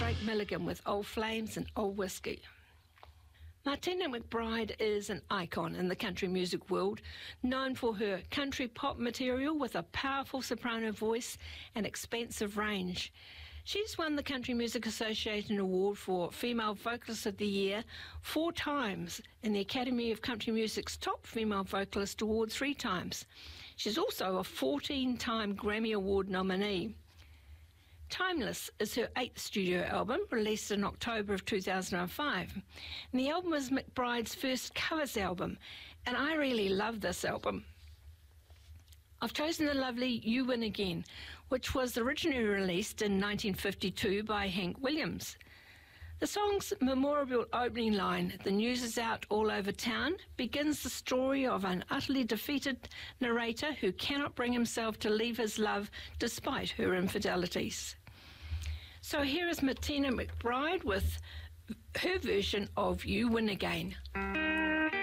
Drake Milligan with Old Flames and Old Whiskey. Martina McBride is an icon in the country music world, known for her country pop material with a powerful soprano voice and expansive range. She's won the Country Music Association Award for Female Vocalist of the Year 4 times and the Academy of Country Music's Top Female Vocalist Award 3 times. She's also a 14-time Grammy Award nominee. Timeless is her 8th studio album, released in October of 2005. And the album is McBride's first covers album, and I really love this album. I've chosen the lovely You Win Again, which was originally released in 1952 by Hank Williams. The song's memorable opening line, "The news is out all over town," begins the story of an utterly defeated narrator who cannot bring himself to leave his love despite her infidelities. So here is Martina McBride with her version of You Win Again.